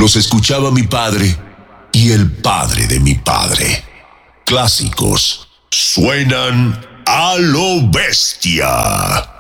Los escuchaba mi padre y el padre de mi padre. Clásicos suenan a lo bestia.